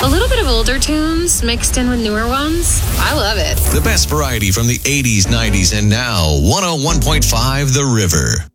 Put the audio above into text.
A little bit of older tunes mixed in with newer ones. I love it. The best variety from the 80s, 90s, and now 101.5 The River.